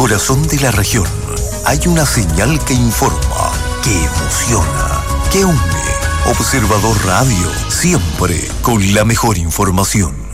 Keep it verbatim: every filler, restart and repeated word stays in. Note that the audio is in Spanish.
corazón de la región hay una señal que informa, que emociona, que une. Observador Radio, siempre con la mejor información.